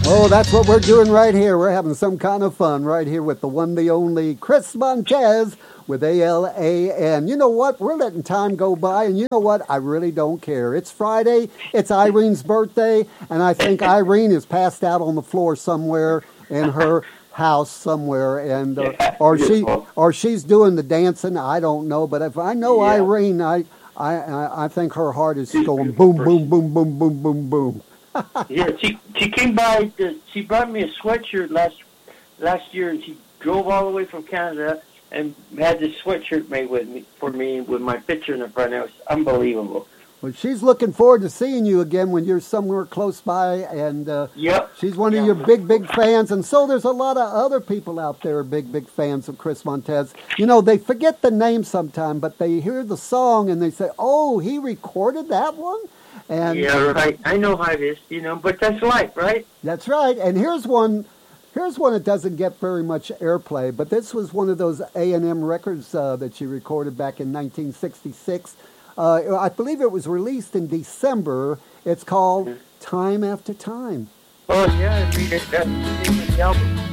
Oh, that's what we're doing right here. We're having some kind of fun right here with the one, the only Chris Montez with ALAN. You know what? We're letting time go by, and you know what? I really don't care. It's Friday. It's Irene's birthday, and I think Irene is passed out on the floor somewhere in her house somewhere, and or she's doing the dancing. I don't know, but if I know Irene, I think her heart is going boom, boom, boom, boom, boom, boom, boom. Yeah, she came by. She brought me a sweatshirt last year, and she drove all the way from Canada and had this sweatshirt made for me with my picture in the front. It was unbelievable. Well, she's looking forward to seeing you again when you're somewhere close by, and she's one of your big fans. And so there's a lot of other people out there big fans of Chris Montez. You know, they forget the name sometime, but they hear the song and they say, "Oh, he recorded that one." And yeah, right. I know how it is, but that's life, right? That's right. And here's one that doesn't get very much airplay, but this was one of those A&M records that she recorded back in 1966. I believe it was released in December. It's called Time After Time. Oh, yeah, that's the name of the album.